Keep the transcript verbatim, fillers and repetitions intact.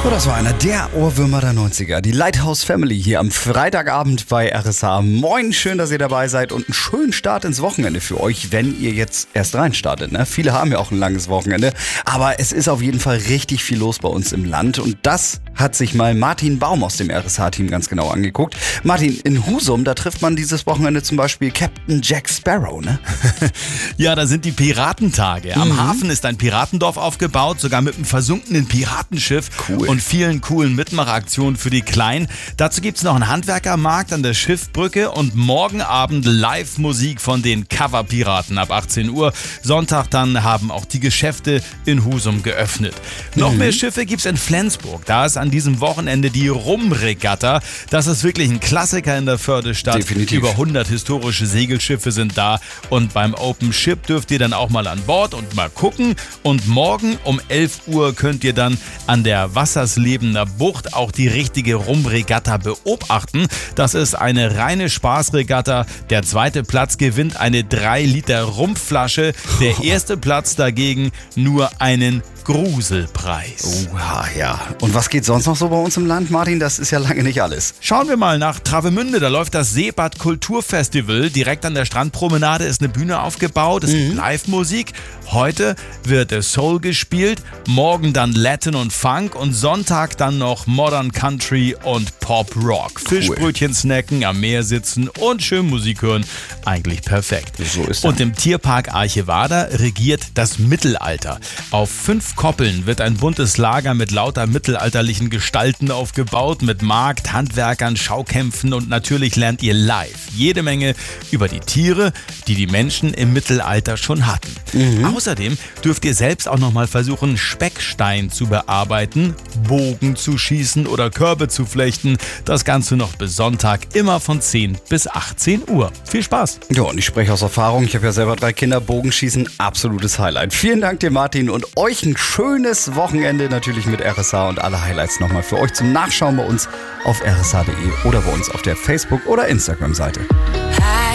So, das war einer der Ohrwürmer der neunziger. Die Lighthouse Family hier am Freitagabend bei R S H. Moin, schön, dass ihr dabei seid und einen schönen Start ins Wochenende für euch, wenn ihr jetzt erst reinstartet. Ne? Viele haben ja auch ein langes Wochenende, aber es ist auf jeden Fall richtig viel los bei uns im Land und das hat sich mal Martin Baum aus dem R S H-Team ganz genau angeguckt. Martin, in Husum, da trifft man dieses Wochenende zum Beispiel Captain Jack Sparrow, ne? Ja, da sind die Piratentage. Am mhm. Hafen ist ein Piratendorf aufgebaut, sogar mit einem versunkenen Piratenschiff. Cool. Und vielen coolen Mitmachaktionen für die Kleinen. Dazu gibt's noch einen Handwerkermarkt an der Schiffbrücke und morgen Abend Live-Musik von den Cover-Piraten ab achtzehn Uhr. Sonntag dann haben auch die Geschäfte in Husum geöffnet. Mhm. Noch mehr Schiffe gibt's in Flensburg. Da ist an diesem Wochenende die Rumregatta. Das ist wirklich ein Klassiker in der Fördestadt. Definitiv. Über hundert historische Segelschiffe sind da und beim Open Ship dürft ihr dann auch mal an Bord und mal gucken. Und morgen um elf Uhr könnt ihr dann an der Wasserslebener Bucht auch die richtige Rumregatta beobachten. Das ist eine reine Spaßregatta. Der zweite Platz gewinnt eine drei Liter Rumpflasche. Der erste Platz dagegen nur einen Gruselpreis. Oha, ja. Und was geht sonst noch so bei uns im Land, Martin? Das ist ja lange nicht alles. Schauen wir mal nach Travemünde. Da läuft das Seebad Kulturfestival. Direkt an der Strandpromenade ist eine Bühne aufgebaut. Es gibt mhm. Live-Musik. Heute wird Soul gespielt. Morgen dann Latin und Funk. Und Sonntag dann noch Modern Country und Pop Rock. Cool. Fischbrötchen snacken, am Meer sitzen und schön Musik hören. Eigentlich perfekt. So ist das. Und im Tierpark Archevada regiert das Mittelalter. Auf fünf Koppeln wird ein buntes Lager mit lauter mittelalterlichen Gestalten aufgebaut, mit Markt, Handwerkern, Schaukämpfen und natürlich lernt ihr live jede Menge über die Tiere, die die Menschen im Mittelalter schon hatten. Mhm. Außerdem dürft ihr selbst auch nochmal versuchen, Speckstein zu bearbeiten, Bogen zu schießen oder Körbe zu flechten. Das Ganze noch bis Sonntag, immer von zehn bis achtzehn Uhr. Viel Spaß! Ja, und ich spreche aus Erfahrung. Ich habe ja selber drei Kinder. Bogenschießen, absolutes Highlight. Vielen Dank dir, Martin, und euch ein schönes Wochenende natürlich mit R S H und alle Highlights nochmal für euch zum Nachschauen bei uns auf r s h punkt d e oder bei uns auf der Facebook- oder Instagram-Seite.